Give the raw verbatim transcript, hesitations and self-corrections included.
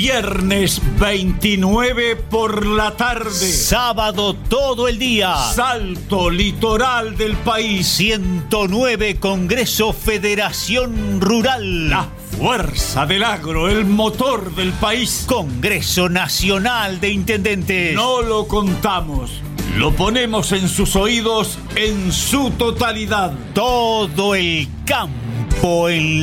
Viernes veintinueve por la tarde. Sábado todo el día. Salto litoral del país. ciento nueve Congreso Federación Rural. La fuerza del agro, el motor del país. Congreso Nacional de Intendentes. No lo contamos. Lo ponemos en sus oídos en su totalidad. Todo el campo en